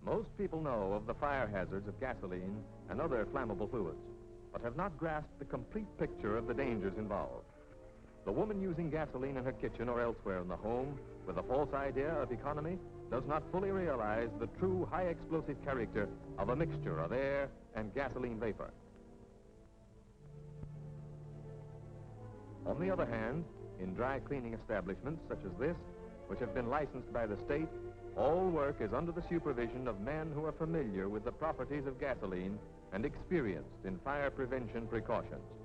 Most people know of the fire hazards of gasoline and other flammable fluids, but have not grasped the complete picture of the dangers involved. The woman using gasoline in her kitchen or elsewhere in the home with a false idea of economy does not fully realize the true high explosive character of a mixture of air and gasoline vapor. On the other hand, in dry cleaning establishments such as this, which have been licensed by the state, all work is under the supervision of men who are familiar with the properties of gasoline and experienced in fire prevention precautions.